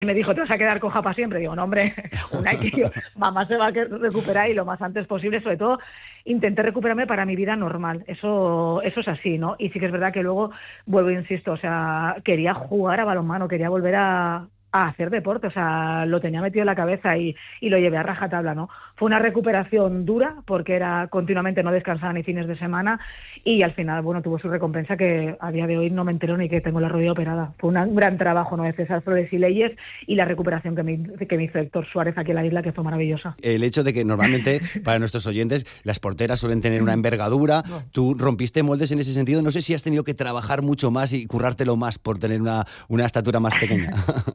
Y me dijo, ¿te vas a quedar coja para siempre? Digo, no, hombre, una que yo, mamá se va a recuperar y lo más antes posible. Sobre todo, intenté recuperarme para mi vida normal. Eso es así, ¿no? Y sí que es verdad que luego, vuelvo e insisto, o sea, quería jugar a balonmano, quería volver a hacer deporte, o sea, lo tenía metido en la cabeza y lo llevé a rajatabla, ¿no? Fue una recuperación dura porque era continuamente no descansaba ni fines de semana y al final, bueno, tuvo su recompensa que a día de hoy no me entero ni que tengo la rodilla operada. Fue un gran trabajo, ¿no?, de César Flores y Leyes y la recuperación que me hizo Héctor Suárez aquí en la isla, que fue maravillosa. El hecho de que normalmente, para nuestros oyentes, las porteras suelen tener una envergadura, tú rompiste moldes en ese sentido, no sé si has tenido que trabajar mucho más y currártelo más por tener una estatura más pequeña.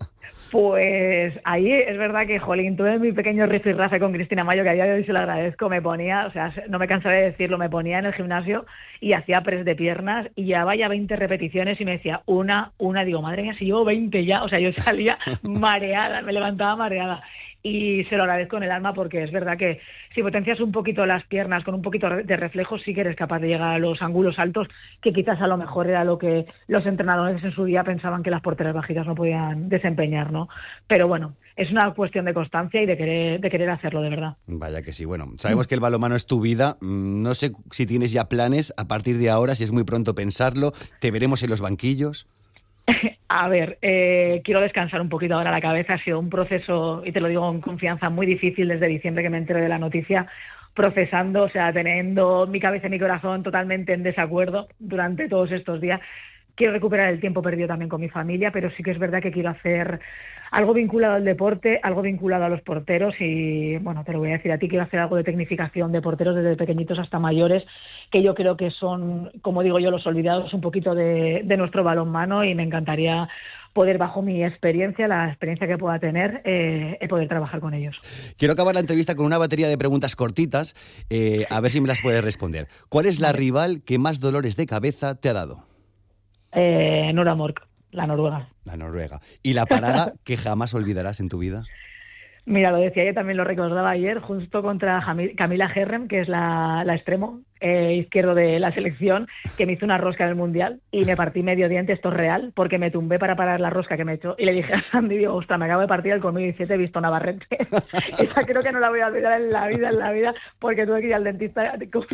Pues ahí es verdad que, jolín, tuve mi pequeño rifirrafe con Cristina Mayo, que a día de hoy se lo agradezco, me ponía, o sea, no me cansaré de decirlo, me ponía en el gimnasio y hacía press de piernas y ya vaya 20 repeticiones y me decía una, digo, madre mía, si llevo 20 ya, o sea, yo salía mareada, me levantaba mareada. Y se lo agradezco en el alma porque es verdad que si potencias un poquito las piernas con un poquito de reflejo, sí que eres capaz de llegar a los ángulos altos, que quizás a lo mejor era lo que los entrenadores en su día pensaban que las porteras bajitas no podían desempeñar, ¿no? Pero bueno, es una cuestión de constancia y de querer hacerlo de verdad. Vaya que sí. Bueno, sabemos que el balonmano es tu vida. No sé si tienes ya planes a partir de ahora, si es muy pronto pensarlo. ¿Te veremos en los banquillos? A ver, quiero descansar un poquito ahora la cabeza. Ha sido un proceso, y te lo digo con confianza, muy difícil desde diciembre que me enteré de la noticia, procesando, o sea, teniendo mi cabeza y mi corazón totalmente en desacuerdo durante todos estos días. Quiero recuperar el tiempo perdido también con mi familia, pero sí que es verdad que quiero hacer algo vinculado al deporte, algo vinculado a los porteros y, bueno, te lo voy a decir a ti, quiero hacer algo de tecnificación de porteros desde pequeñitos hasta mayores, que yo creo que son, como digo yo, los olvidados un poquito de nuestro balonmano y me encantaría poder, bajo mi experiencia, la experiencia que pueda tener, poder trabajar con ellos. Quiero acabar la entrevista con una batería de preguntas cortitas, a ver si me las puedes responder. ¿Cuál es la rival que más dolores de cabeza te ha dado? Nora Mork, la noruega. La noruega. ¿Y la parada que jamás olvidarás en tu vida? Mira, lo decía yo, también lo recordaba ayer, justo contra Camila Herrem, que es la extremo izquierdo de la selección, que me hizo una rosca en el Mundial y me partí medio diente, esto es real, porque me tumbé para parar la rosca que me echó y le dije a Sandy, digo, ostras, me acabo de partir el colmillo y dice, te he visto Navarrete. Esa creo que no la voy a olvidar en la vida, porque tuve que ir al dentista.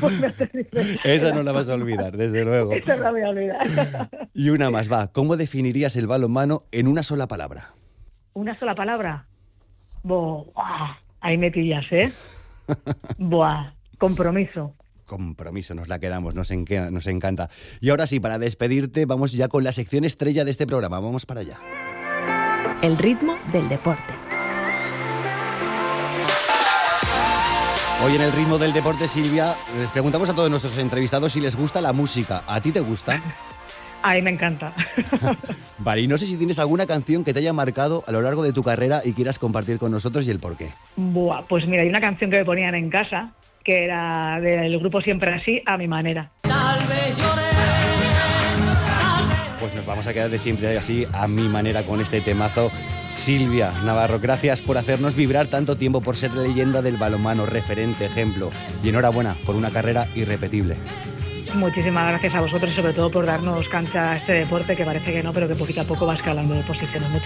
Esa no la vas a olvidar, desde luego. Esa no la voy a olvidar. Y una más, va, ¿cómo definirías el balonmano en una sola palabra? ¿Una sola palabra? Buah, ahí me pillas, ¿eh? Buah, compromiso. Compromiso, nos la quedamos, nos encanta. Y ahora sí, para despedirte, vamos ya con la sección estrella de este programa. Vamos para allá. El ritmo del deporte. Hoy en el ritmo del deporte, Silvia, les preguntamos a todos nuestros entrevistados si les gusta la música. ¿A ti te gusta? A mí me encanta. Vale, y no sé si tienes alguna canción que te haya marcado a lo largo de tu carrera y quieras compartir con nosotros y el por qué. Buah, pues mira, hay una canción que me ponían en casa, que era del grupo Siempre Así, A Mi Manera. Tal vez lloré. Pues nos vamos a quedar de Siempre Así, A Mi Manera, con este temazo. Silvia Navarro, gracias por hacernos vibrar tanto tiempo, por ser leyenda del balonmano, referente, ejemplo. Y enhorabuena por una carrera irrepetible. Muchísimas gracias a vosotros y sobre todo por darnos cancha a este deporte que parece que no, pero que poquito a poco va escalando de posiciones.